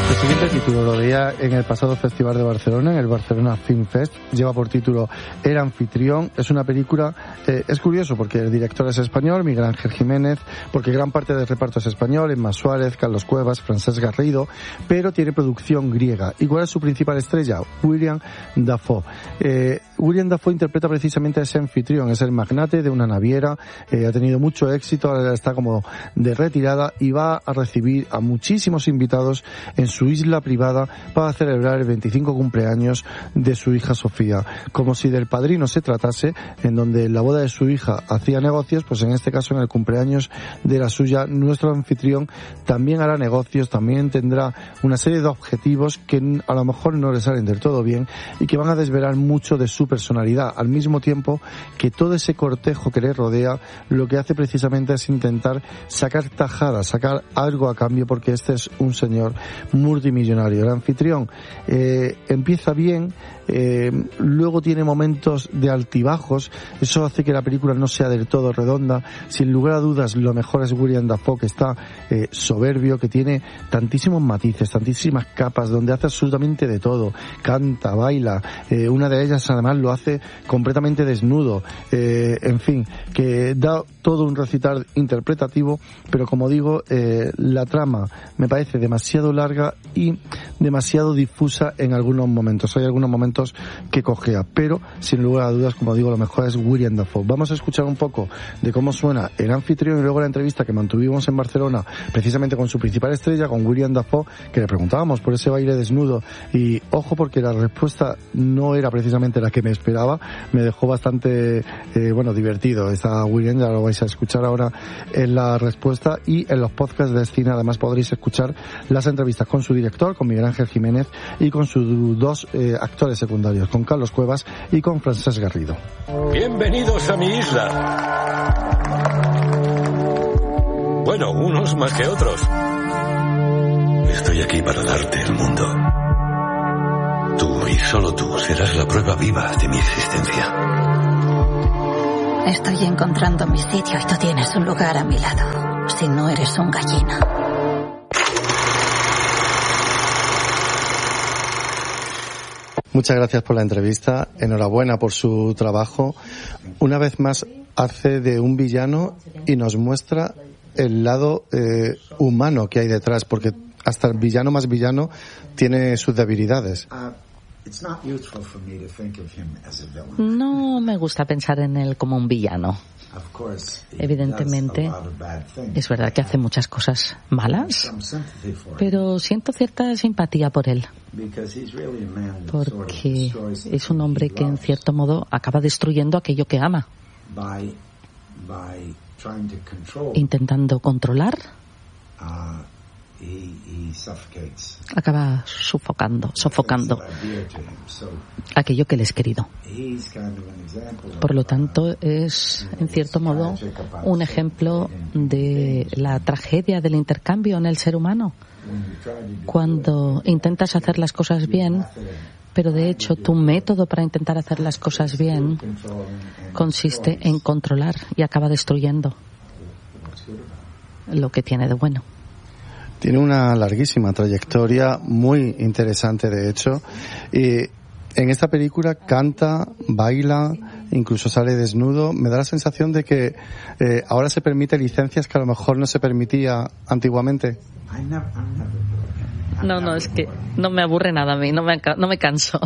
El siguiente título lo veía en el pasado Festival de Barcelona, en el Barcelona Film Fest. Lleva por título El anfitrión. Es una película, es curioso porque el director es español, Miguel Ángel Jiménez, porque gran parte del reparto es español, Emma Suárez, Carlos Cuevas, Francesc Garrido, pero tiene producción griega. ¿Y cuál es su principal estrella? William Dafoe. William Dafoe interpreta precisamente a ese anfitrión, es el magnate de una naviera, ha tenido mucho éxito, ahora está como de retirada y va a recibir a muchísimos invitados en su isla privada para celebrar el 25 cumpleaños de su hija Sofía. Como si del Padrino se tratase, en donde en la boda de su hija hacía negocios, pues en este caso en el cumpleaños de la suya, nuestro anfitrión también hará negocios, también tendrá una serie de objetivos que a lo mejor no le salen del todo bien y que van a desvelar mucho de su personalidad, al mismo tiempo que todo ese cortejo que le rodea lo que hace precisamente es intentar sacar tajada, sacar algo a cambio, porque este es un señor multimillonario. El anfitrión empieza bien, luego tiene momentos de altibajos, eso hace que la película no sea del todo redonda. Sin lugar a dudas, lo mejor es William Dafoe, que está soberbio, que tiene tantísimos matices, tantísimas capas, donde hace absolutamente de todo, canta, baila, una de ellas además lo hace completamente desnudo, en fin, que da todo un recital interpretativo, pero como digo, la trama me parece demasiado larga y demasiado difusa en algunos momentos. Hay algunos momentos que cojea, pero sin lugar a dudas, como digo, lo mejor es William Dafoe. Vamos a escuchar un poco de cómo suena El anfitrión y luego la entrevista que mantuvimos en Barcelona precisamente con su principal estrella, con William Dafoe, que le preguntábamos por ese baile desnudo y ojo, porque la respuesta no era precisamente la que me esperaba, me dejó bastante divertido. Está William, ya lo vais a escuchar ahora en la respuesta, y en los podcasts de Cine además podréis escuchar las entrevistas con su director, con Miguel Ángel Jiménez, y con sus dos actores secundarios, con Carlos Cuevas y con Francesc Garrido. Bienvenidos a mi isla. Bueno, unos más que otros. Estoy aquí para darte el mundo. Tú y solo tú serás la prueba viva de mi existencia. Estoy encontrando mi sitio y tú tienes un lugar a mi lado. Si no eres un gallina. Muchas gracias por la entrevista, enhorabuena por su trabajo. Una vez más hace de un villano y nos muestra el lado humano que hay detrás, porque hasta el villano más villano tiene sus debilidades. No me gusta pensar en él como un villano. Evidentemente, es verdad que hace muchas cosas malas, pero siento cierta simpatía por él, porque es un hombre que en cierto modo acaba destruyendo aquello que ama, intentando controlar. Acaba sofocando aquello que le es querido. Por lo tanto, es en cierto modo un ejemplo de la tragedia del intercambio en el ser humano. Cuando intentas hacer las cosas bien, pero de hecho tu método para intentar hacer las cosas bien consiste en controlar y acaba destruyendo lo que tiene de bueno. Tiene una larguísima trayectoria, muy interesante de hecho, y en esta película canta, baila, incluso sale desnudo. Me da la sensación de que ahora se permite licencias que a lo mejor no se permitía antiguamente. No, es que no me aburre nada a mí, no me canso.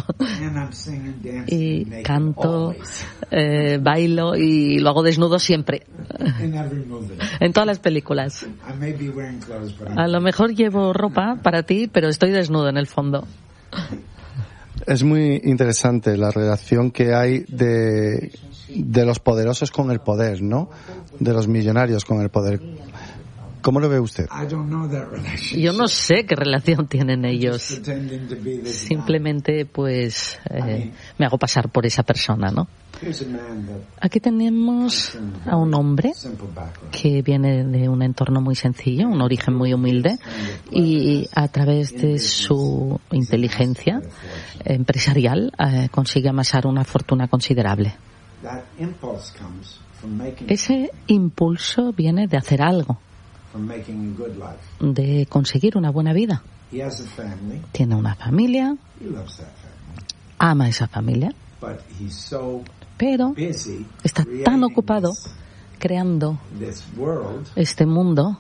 Y canto, bailo y lo hago desnudo siempre. En todas las películas. A lo mejor llevo ropa para ti, pero estoy desnudo en el fondo. Es muy interesante la relación que hay de los poderosos con el poder, ¿no? De los millonarios con el poder. ¿Cómo lo ve usted? Yo no sé qué relación tienen ellos. Simplemente, pues, me hago pasar por esa persona, ¿no? Aquí tenemos a un hombre que viene de un entorno muy sencillo, un origen muy humilde, y a través de su inteligencia empresarial consigue amasar una fortuna considerable. Ese impulso viene de hacer algo. de conseguir una buena vida. Tiene una familia, ama esa familia, pero está tan ocupado creando este mundo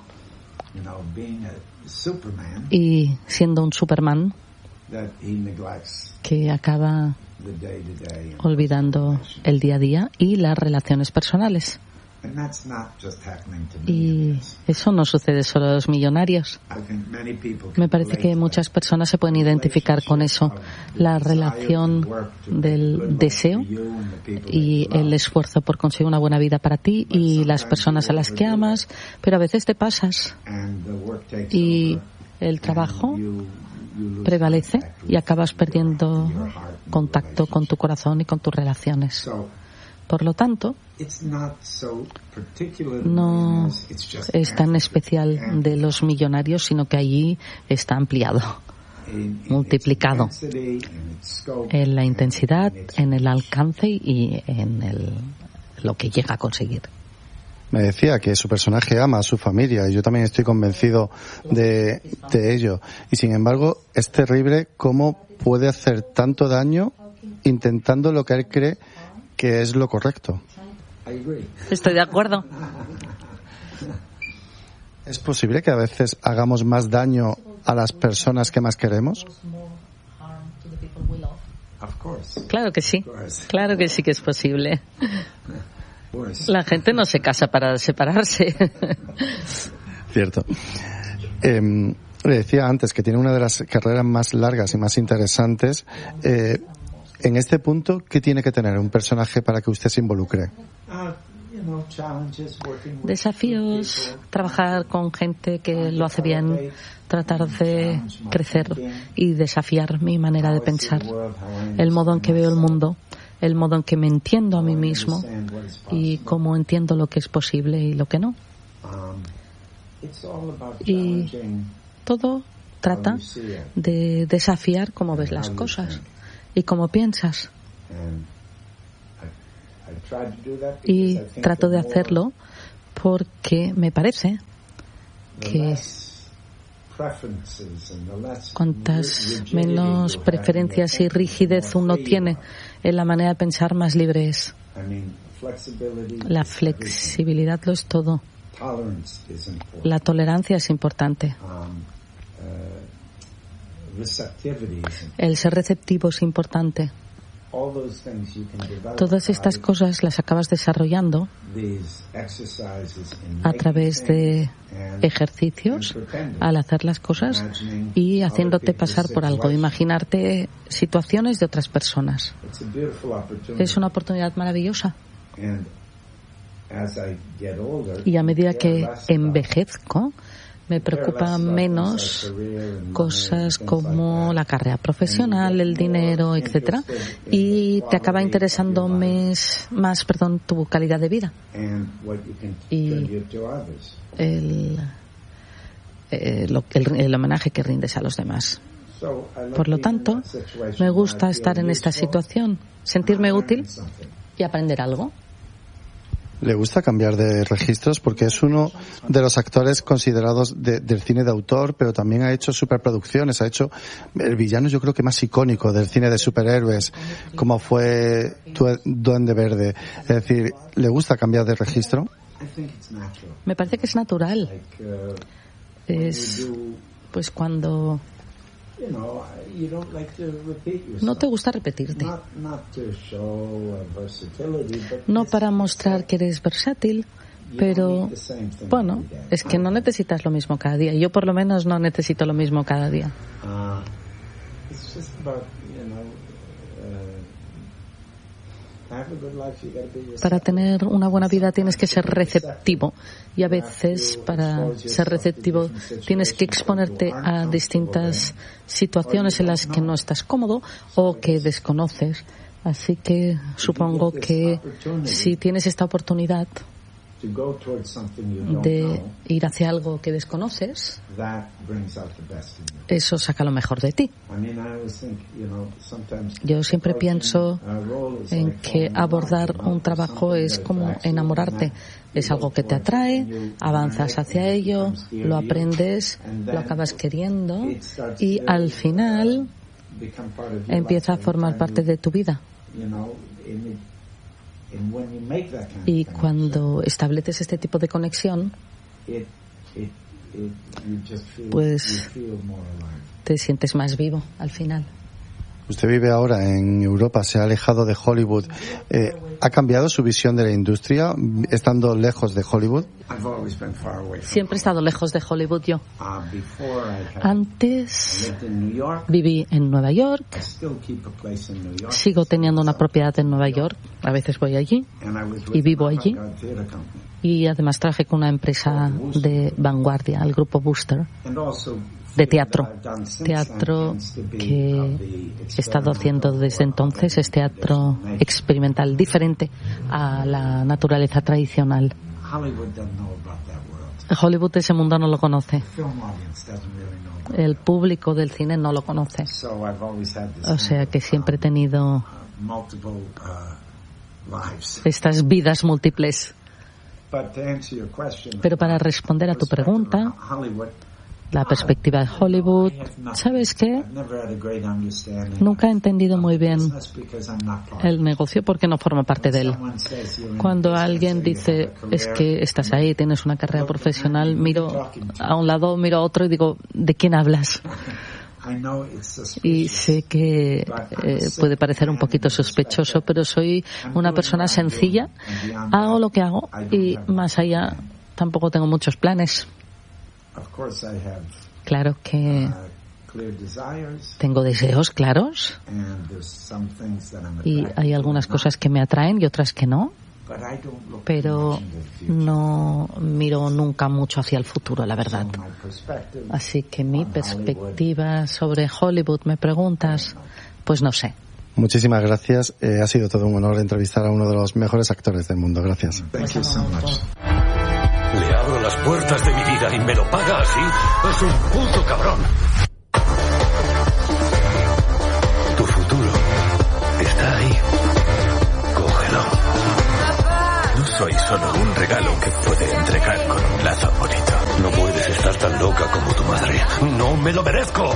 y siendo un Superman que acaba olvidando el día a día y las relaciones personales. Y eso no sucede solo a los millonarios. Me parece que muchas personas se pueden identificar con eso. La relación del deseo y el esfuerzo por conseguir una buena vida para ti y las personas a las que amas, pero a veces te pasas y el trabajo prevalece y acabas perdiendo contacto con tu corazón y con tus relaciones. Por lo tanto, no es tan especial de los millonarios, sino que allí está ampliado, multiplicado en la intensidad, en el alcance y en lo que llega a conseguir. Me decía que su personaje ama a su familia y yo también estoy convencido de ello. Y sin embargo, es terrible cómo puede hacer tanto daño intentando lo que él cree que es lo correcto. Estoy de acuerdo. ¿Es posible que a veces hagamos más daño a las personas que más queremos? Claro que sí. Claro que sí que es posible. La gente no se casa para separarse. Cierto. Le decía antes que tiene una de las carreras más largas y más interesantes. En este punto, ¿qué tiene que tener un personaje para que usted se involucre? Desafíos, trabajar con gente que lo hace bien, tratar de crecer y desafiar mi manera de pensar, el modo en que veo el mundo, el modo en que me entiendo a mí mismo y cómo entiendo lo que es posible y lo que no. Y todo trata de desafiar cómo ves las cosas y cómo piensas. Y trato de hacerlo porque me parece que cuantas menos preferencias y rigidez uno tiene en la manera de pensar, más libre es. La flexibilidad lo es todo. La tolerancia es importante. El ser receptivo es importante. Todas estas cosas las acabas desarrollando a través de ejercicios al hacer las cosas y haciéndote pasar por algo, imaginarte situaciones de otras personas. Es una oportunidad maravillosa. Y a medida que envejezco, me preocupan menos cosas como la carrera profesional, el dinero, etcétera, y te acaba interesando más, tu calidad de vida y el homenaje que rindes a los demás. Por lo tanto, me gusta estar en esta situación, sentirme útil y aprender algo. Le gusta cambiar de registros porque es uno de los actores considerados del cine de autor, pero también ha hecho superproducciones, ha hecho el villano yo creo que más icónico del cine de superhéroes, como fue Duende Verde. Es decir, ¿le gusta cambiar de registro? Me parece que es natural. Es pues cuando no te gusta repetirte. No para mostrar que eres versátil, pero bueno, es que no necesitas lo mismo cada día. Yo por lo menos no necesito lo mismo cada día. Para tener una buena vida tienes que ser receptivo y a veces para ser receptivo tienes que exponerte a distintas situaciones en las que no estás cómodo o que desconoces. Así que supongo que si tienes esta oportunidad de ir hacia algo que desconoces, eso saca lo mejor de ti. Yo siempre pienso en que abordar un trabajo es como enamorarte. Es algo que te atrae, avanzas hacia ello, lo aprendes, lo acabas queriendo y al final empieza a formar parte de tu vida. Y cuando estableces este tipo de conexión, pues te sientes más vivo al final. Usted vive ahora en Europa, se ha alejado de Hollywood. ¿Ha cambiado su visión de la industria estando lejos de Hollywood? Siempre he estado lejos de Hollywood yo. Antes viví en Nueva York. Sigo teniendo una propiedad en Nueva York. A veces voy allí y vivo allí. Y además trabajé con una empresa de vanguardia, el grupo Booster, de teatro que he estado haciendo desde entonces. Es teatro experimental, diferente a la naturaleza tradicional. Hollywood, ese mundo no lo conoce. El público del cine no lo conoce. O sea que siempre he tenido estas vidas múltiples. Pero para responder a tu pregunta, la perspectiva de Hollywood, ¿sabes qué? Nunca he entendido muy bien el negocio porque no formo parte de él. Cuando alguien dice, es que estás ahí, tienes una carrera profesional, miro a un lado, miro a otro y digo, ¿de quién hablas? Y sé que puede parecer un poquito sospechoso, pero soy una persona sencilla, hago lo que hago y más allá tampoco tengo muchos planes. Claro que tengo deseos claros y hay algunas cosas que me atraen y otras que no, pero no miro nunca mucho hacia el futuro, la verdad. Así que mi perspectiva sobre Hollywood, me preguntas, pues no sé. Muchísimas gracias. Ha sido todo un honor entrevistar a uno de los mejores actores del mundo. Gracias. Le abro las puertas de mi vida y me lo paga así. Es un puto cabrón. Tu futuro está ahí. Cógelo. No soy solo un regalo que puede entregar con un lazo bonito. No puedes estar tan loca como tu madre. ¡No me lo merezco!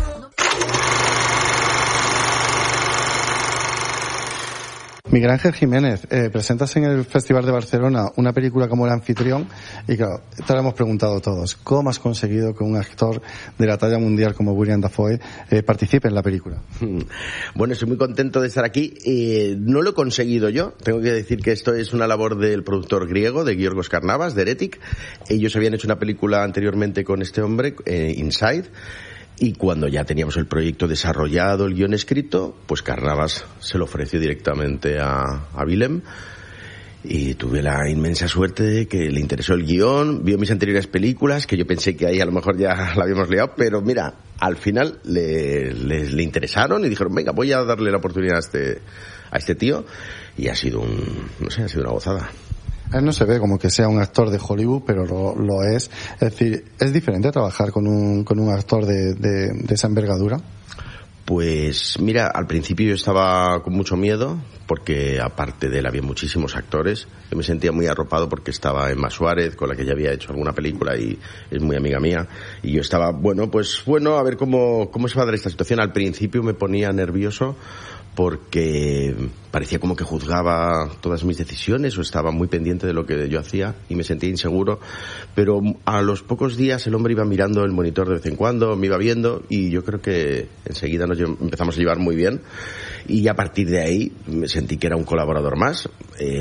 Miguel Ángel Jiménez, presentas en el Festival de Barcelona una película como El Anfitrión y claro, te lo hemos preguntado todos. ¿Cómo has conseguido que un actor de la talla mundial como William Dafoe participe en la película? Bueno, estoy muy contento de estar aquí. No lo he conseguido yo. Tengo que decir que esto es una labor del productor griego, de Giorgos Karnavas, de Heretic. Ellos habían hecho una película anteriormente con este hombre, Inside. Y cuando ya teníamos el proyecto desarrollado, el guión escrito, pues Karnavas se lo ofreció directamente a Willem. Y tuve la inmensa suerte de que le interesó el guión, vio mis anteriores películas, que yo pensé que ahí a lo mejor ya la habíamos liado, pero mira, al final le interesaron y dijeron, venga, voy a darle la oportunidad a este tío. Y ha sido ha sido una gozada. Él no se ve como que sea un actor de Hollywood, pero lo es. Es decir, ¿es diferente trabajar con un actor de esa envergadura? Pues mira, al principio yo estaba con mucho miedo, porque aparte de él había muchísimos actores. Yo me sentía muy arropado porque estaba Emma Suárez, con la que ya había hecho alguna película y es muy amiga mía. Y yo estaba, a ver cómo se va a dar esta situación. Al principio me ponía nervioso porque parecía como que juzgaba todas mis decisiones o estaba muy pendiente de lo que yo hacía y me sentía inseguro, pero a los pocos días el hombre iba mirando el monitor de vez en cuando, me iba viendo y yo creo que enseguida nos empezamos a llevar muy bien y a partir de ahí me sentí que era un colaborador más.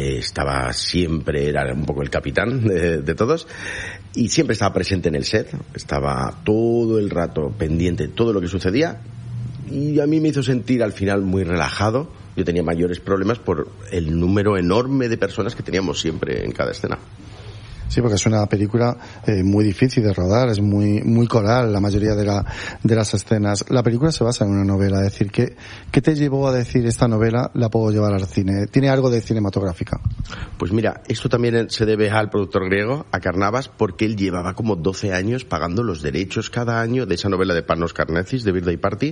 Era un poco el capitán de todos y siempre estaba presente en el set, estaba todo el rato pendiente de todo lo que sucedía. Y a mí me hizo sentir al final muy relajado. Yo tenía mayores problemas por el número enorme de personas que teníamos siempre en cada escena. Sí, porque es una película muy difícil de rodar, es muy coral la mayoría de las escenas. La película se basa en una novela, es decir, ¿qué te llevó a decir esta novela la puedo llevar al cine? ¿Tiene algo de cinematográfica? Pues mira, esto también se debe al productor griego, a Carnavas, porque él llevaba como 12 años pagando los derechos cada año de esa novela de Panos Karnezis, de Birthday Party,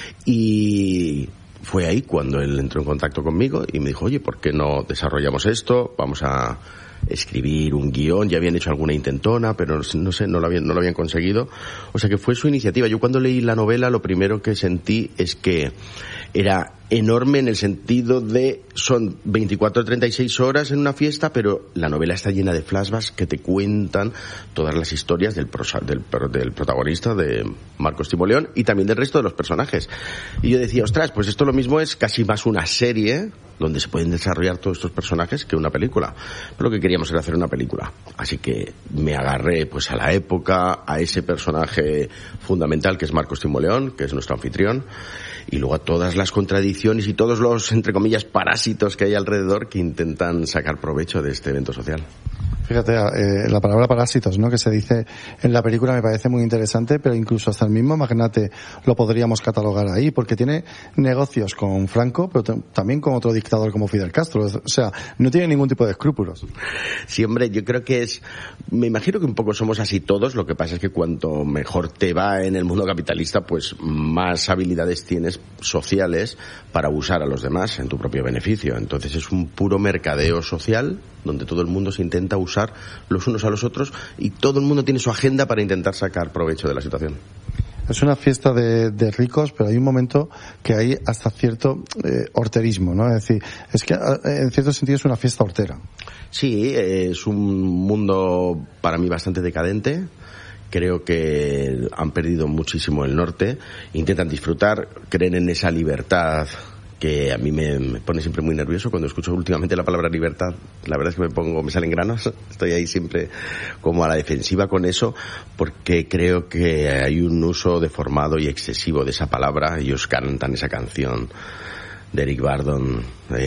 y fue ahí cuando él entró en contacto conmigo y me dijo, oye, ¿por qué no desarrollamos esto? Vamos a escribir un guión, ya habían hecho alguna intentona, pero no sé, no lo habían conseguido. O sea que fue su iniciativa. Yo cuando leí la novela lo primero que sentí es que era enorme en el sentido de son 24 o 36 horas en una fiesta, pero la novela está llena de flashbacks que te cuentan todas las historias del protagonista, de Marcos Timoleón, y también del resto de los personajes. Y yo decía, ostras, pues esto lo mismo es casi más una serie donde se pueden desarrollar todos estos personajes que una película. Pero lo que queríamos era hacer una película. Así que me agarré pues a la época, a ese personaje fundamental que es Marcos Timoleón, que es nuestro anfitrión, y luego a todas las contradicciones y todos los, entre comillas, parásitos que hay alrededor que intentan sacar provecho de este evento social. Fíjate, la palabra parásitos, ¿no?, que se dice en la película me parece muy interesante, pero incluso hasta el mismo magnate lo podríamos catalogar ahí, porque tiene negocios con Franco, pero también con otro dictador como Fidel Castro. O sea, no tiene ningún tipo de escrúpulos. Sí, hombre, yo creo que me imagino que un poco somos así todos, lo que pasa es que cuanto mejor te va en el mundo capitalista, pues más habilidades tienes sociales para usar a los demás en tu propio beneficio. Entonces es un puro mercadeo social donde todo el mundo se intenta usar los unos a los otros y todo el mundo tiene su agenda para intentar sacar provecho de la situación. Es una fiesta de ricos, pero hay un momento que hay hasta cierto horterismo, ¿no? Es decir, es que en cierto sentido es una fiesta hortera. Sí, es un mundo para mí bastante decadente. Creo que han perdido muchísimo el norte, intentan disfrutar, creen en esa libertad que a mí me pone siempre muy nervioso cuando escucho últimamente la palabra libertad. La verdad es que me salen granos, estoy ahí siempre como a la defensiva con eso, porque creo que hay un uso deformado y excesivo de esa palabra. Ellos cantan esa canción de Eric Burdon,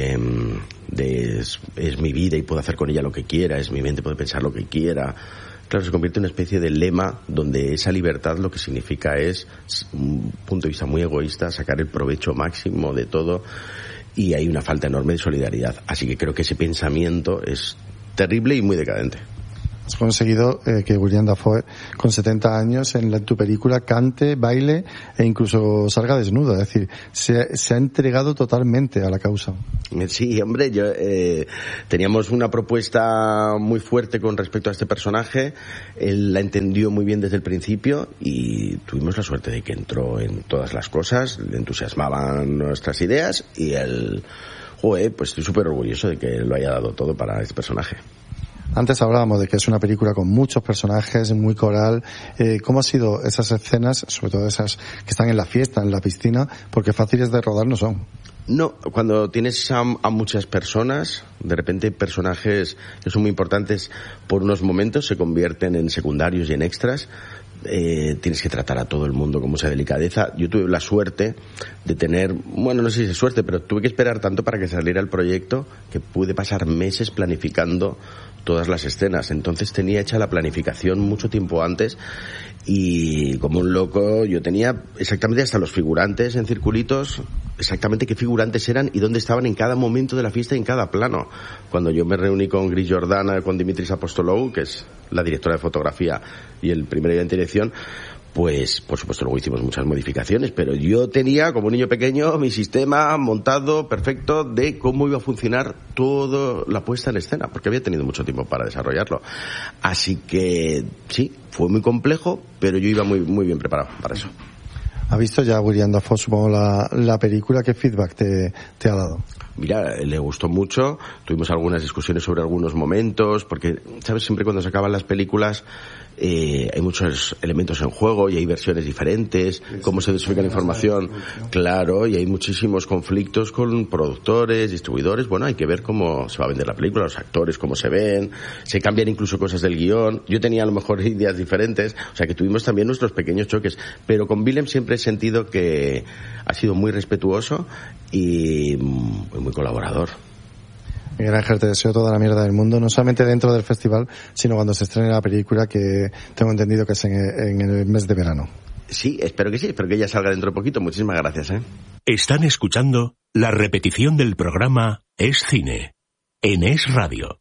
es mi vida y puedo hacer con ella lo que quiera, es mi mente, puede pensar lo que quiera. Claro, se convierte en una especie de lema donde esa libertad lo que significa es, un punto de vista muy egoísta, sacar el provecho máximo de todo, y hay una falta enorme de solidaridad. Así que creo que ese pensamiento es terrible y muy decadente. Has conseguido que William Dafoe, con 70 años, en tu película cante, baile e incluso salga desnudo. Es decir, se ha entregado totalmente a la causa. Sí, hombre, teníamos una propuesta muy fuerte con respecto a este personaje. Él la entendió muy bien desde el principio y tuvimos la suerte de que entró en todas las cosas, le entusiasmaban nuestras ideas y él, pues estoy súper orgulloso de que lo haya dado todo para este personaje. Antes hablábamos de que es una película con muchos personajes, muy coral. ¿Cómo han sido esas escenas, sobre todo esas que están en la fiesta, en la piscina? Porque fáciles de rodar no son. No, cuando tienes a muchas personas, de repente personajes que son muy importantes por unos momentos se convierten en secundarios y en extras. Tienes que tratar a todo el mundo con mucha delicadeza. Yo tuve la suerte de tener, bueno, no sé si es suerte, pero tuve que esperar tanto para que saliera el proyecto que pude pasar meses planificando todas las escenas. Entonces tenía hecha la planificación mucho tiempo antes y como un loco yo tenía exactamente hasta los figurantes en circulitos, exactamente qué figurantes eran y dónde estaban en cada momento de la fiesta y en cada plano. Cuando yo me reuní con Gris Jordana, con Dimitris Apostolou, que es la directora de fotografía y el primer ayudante de dirección, pues por supuesto luego hicimos muchas modificaciones, pero yo tenía como niño pequeño mi sistema montado perfecto de cómo iba a funcionar toda la puesta en escena, porque había tenido mucho tiempo para desarrollarlo. Así que sí, fue muy complejo, pero yo iba muy bien preparado para eso. ¿Ha visto ya William Dafoe, supongo, la película? ¿Qué feedback te ha dado? Mira, le gustó mucho, tuvimos algunas discusiones sobre algunos momentos, porque, ¿sabes? Siempre cuando se acaban las películas hay muchos elementos en juego y hay versiones diferentes, cómo se dosifica la información, claro, y hay muchísimos conflictos con productores, distribuidores. Bueno, hay que ver cómo se va a vender la película, los actores, cómo se ven, se cambian incluso cosas del guión. Yo tenía a lo mejor ideas diferentes, o sea que tuvimos también nuestros pequeños choques, pero con Willem siempre he sentido que ha sido muy respetuoso y muy colaborador. Miguel Ángel, te deseo toda la mierda del mundo, no solamente dentro del festival, sino cuando se estrene la película, que tengo entendido que es en el mes de verano. Sí, espero que ella salga dentro de poquito. Muchísimas gracias. Están escuchando la repetición del programa Es Cine, en Es Radio.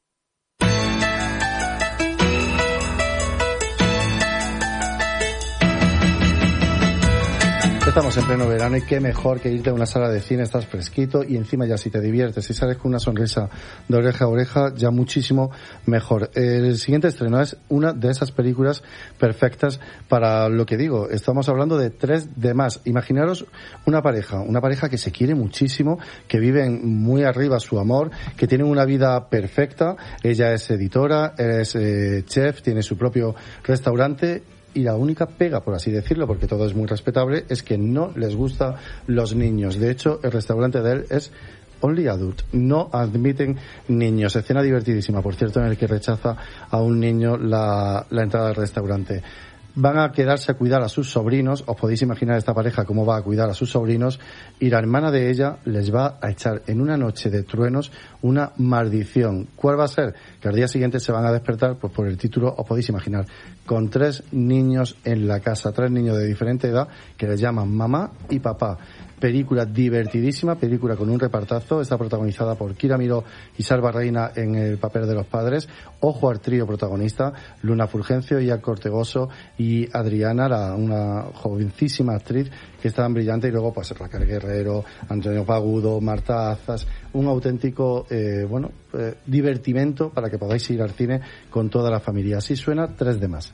Estamos en pleno verano y qué mejor que irte a una sala de cine, estás fresquito y encima ya si te diviertes y sales con una sonrisa de oreja a oreja, ya muchísimo mejor. El siguiente estreno es una de esas películas perfectas para lo que digo. Estamos hablando de 3D+. Imaginaros una pareja que se quiere muchísimo, que viven muy arriba su amor, que tienen una vida perfecta. Ella es editora, es chef, tiene su propio restaurante. Y la única pega, por así decirlo, porque todo es muy respetable, es que no les gustan los niños. De hecho, el restaurante de él es Only Adult. No admiten niños. Escena divertidísima, por cierto, en el que rechaza a un niño la entrada al restaurante. Van a quedarse a cuidar a sus sobrinos. Os podéis imaginar esta pareja cómo va a cuidar a sus sobrinos. Y la hermana de ella les va a echar en una noche de truenos una maldición. ¿Cuál va a ser? Que al día siguiente se van a despertar, pues por el título os podéis imaginar, con 3 niños en la casa, 3 niños de diferente edad que les llaman mamá y papá. Película divertidísima, película con un repartazo. Está protagonizada por Kira Miró y Salva Reina en el papel de los padres. Ojo al trío protagonista: Luna Fulgencio, Ia Cortegoso y Adriana, una jovencísima actriz que está tan brillante. Y luego pues Raquel Guerrero, Antonio Pagudo, Marta Azas. Un auténtico divertimento para que podáis ir al cine con toda la familia. Así suena 3D+.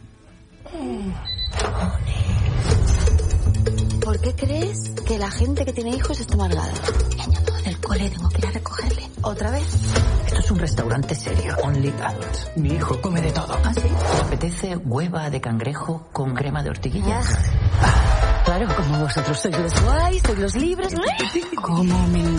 ¿Por qué crees que la gente que tiene hijos está amargada? En el cole tengo que ir a recogerle. ¿Otra vez? Esto es un restaurante serio. Only Adults. Mi hijo come de todo. ¿Ah, sí? ¿Te apetece hueva de cangrejo con crema de ortiguilla? Claro, como vosotros sois los guays, sois los libres. ¿Cómo me